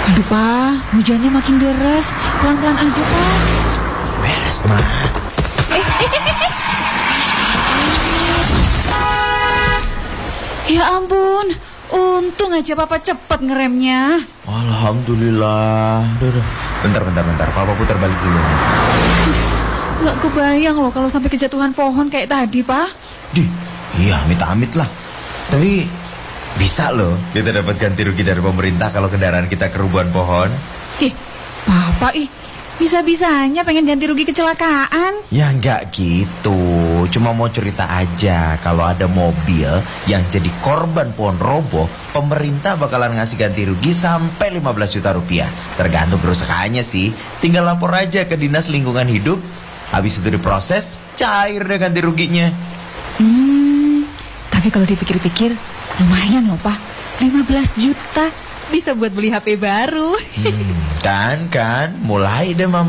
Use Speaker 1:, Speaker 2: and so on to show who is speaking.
Speaker 1: Aduh, Pak, hujannya makin deras. Pelan-pelan aja, Pak.
Speaker 2: Beres, Ma.
Speaker 1: Ya ampun, untung aja Papa cepet ngeremnya.
Speaker 2: Alhamdulillah. Duh. Bentar. Papa putar balik dulu.
Speaker 1: Nggak kebayang loh kalau sampai kejatuhan pohon kayak tadi, Pak.
Speaker 2: Iya, amit-amit lah. Tapi bisa loh kita dapat ganti rugi dari pemerintah kalau kendaraan kita kerubuhan pohon.
Speaker 1: Papa, bisa-bisanya pengen ganti rugi kecelakaan.
Speaker 2: Ya nggak gitu. Cuma mau cerita aja, kalau ada mobil yang jadi korban pohon roboh, pemerintah bakalan ngasih ganti rugi sampai 15 juta rupiah. Tergantung kerusakannya sih. Tinggal lapor aja ke Dinas Lingkungan Hidup. Habis itu diproses, cair deh ganti ruginya.
Speaker 1: Tapi kalau dipikir-pikir, lumayan loh, Pak. 15 juta bisa buat beli HP baru.
Speaker 2: Kan, mulai deh Mama